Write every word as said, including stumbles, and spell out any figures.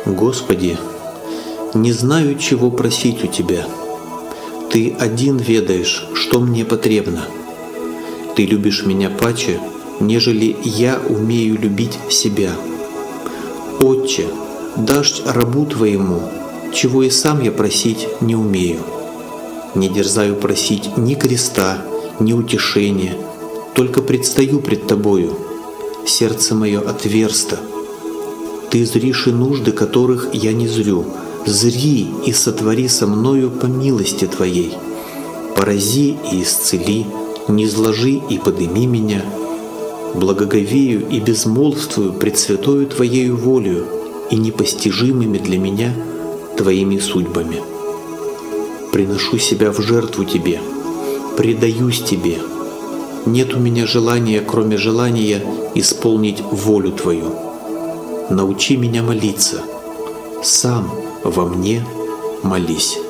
Господи, не знаю, чего просить у Тебя. Ты один ведаешь, что мне потребно. Ты любишь меня паче, нежели я умею любить себя. Отче, дашь рабу Твоему, чего и сам я просить не умею. Не дерзаю просить ни креста, ни утешения, только предстаю пред Тобою. Сердце мое отверсто. Ты зришь и нужды, которых я не зрю. Зри и сотвори со мною по милости Твоей. Порази и исцели, низложи и подыми меня. Благоговею и безмолвствую пред святою Твоею волею и непостижимыми для меня Твоими судьбами. Приношу себя в жертву Тебе, предаюсь Тебе. Нет у меня желания, кроме желания исполнить волю Твою. Научи меня молиться, сам во мне молись.